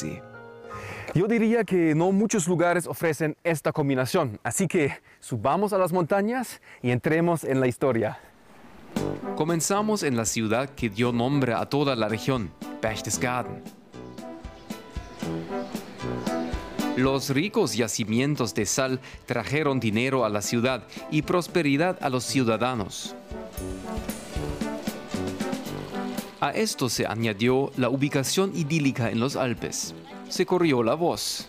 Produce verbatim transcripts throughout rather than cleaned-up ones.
Königssee. Yo diría que no muchos lugares ofrecen esta combinación, así que subamos a las montañas y entremos en la historia. Comenzamos en la ciudad que dio nombre a toda la región, Berchtesgaden. Los ricos yacimientos de sal trajeron dinero a la ciudad y prosperidad a los ciudadanos. A esto se añadió la ubicación idílica en los Alpes. Se corrió la voz.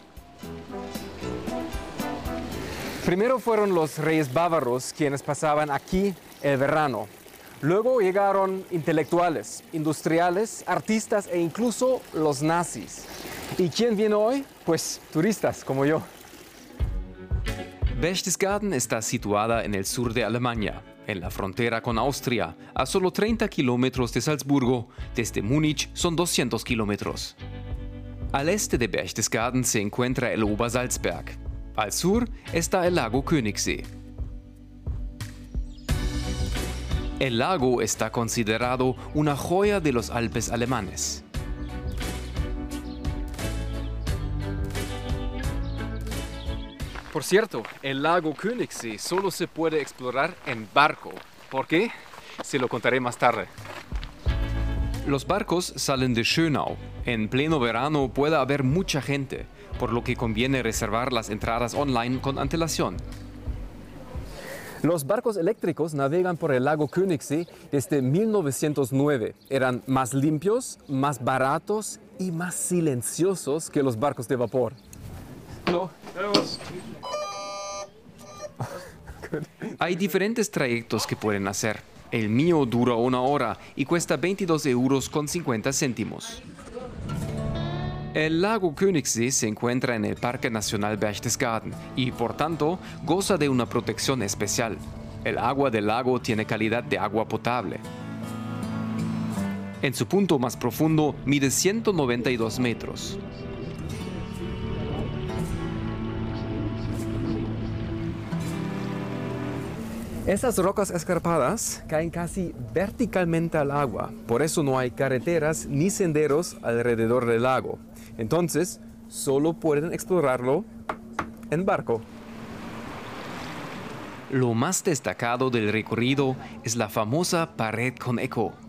Primero fueron los reyes bávaros quienes pasaban aquí el verano. Luego llegaron intelectuales, industriales, artistas e incluso los nazis. ¿Y quién viene hoy? Pues turistas como yo. Berchtesgaden está situada en el sur de Alemania, en la frontera con Austria, a solo treinta kilómetros de Salzburgo. Desde Múnich son doscientos kilómetros. Al este de Berchtesgaden se encuentra el Obersalzberg. Al sur está el lago Königssee. El lago está considerado una joya de los Alpes alemanes. Por cierto, el lago Königssee solo se puede explorar en barco. ¿Por qué? Se lo contaré más tarde. Los barcos salen de Schönau. En pleno verano puede haber mucha gente, por lo que conviene reservar las entradas online con antelación. Los barcos eléctricos navegan por el lago Königssee desde mil novecientos nueve. Eran más limpios, más baratos y más silenciosos que los barcos de vapor. Hallo. Servus. Hay diferentes trayectos que pueden hacer. El mío dura una hora y cuesta veintidós euros con cincuenta céntimos. El lago Königssee se encuentra en el Parque Nacional Berchtesgaden y, por tanto, goza de una protección especial. El agua del lago tiene calidad de agua potable. En su punto más profundo mide ciento noventa y dos metros. Esas rocas escarpadas caen casi verticalmente al agua, por eso no hay carreteras ni senderos alrededor del lago. Entonces, solo pueden explorarlo en barco. Lo más destacado del recorrido es la famosa pared con eco.